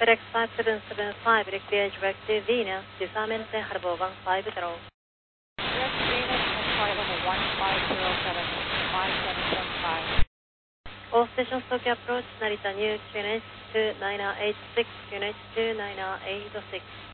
FedEx 5775, Recreate direct to Venus, disarmamente Harbor 150. Direct to Venus, flight level 1507, 5775. All stations Tokyo approach, Narita New, QNH 2986, QNH 2986.